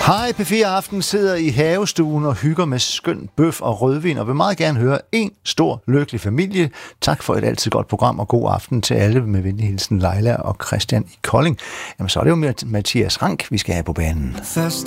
Hej, P4 Aften sidder i havestuen og hygger med skøn bøf og rødvin, og vil meget gerne høre en stor lykkelig familie. Tak for et altid godt program, og god aften til alle med venlig hilsen Leila og Christian i Kolding. Jamen, så er det jo med Mathias Rank, vi skal have på banen. First